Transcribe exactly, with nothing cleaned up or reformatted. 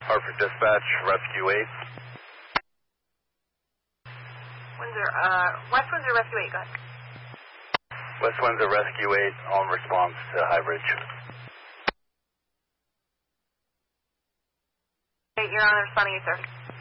Hartford Dispatch, Rescue eight. Windsor, uh, West Windsor Rescue eight, go ahead. West Windsor Rescue eight on response to High Bridge. Hey, you're on responding, sir.